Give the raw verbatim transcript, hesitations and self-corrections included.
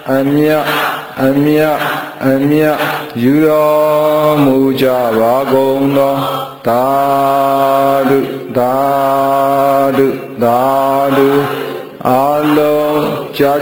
အမြတ်အမြတ်အမြတ်ယူတော်မူကြပါကုန်သောသာဓုသာဓုသာဓုအလုံးကြာ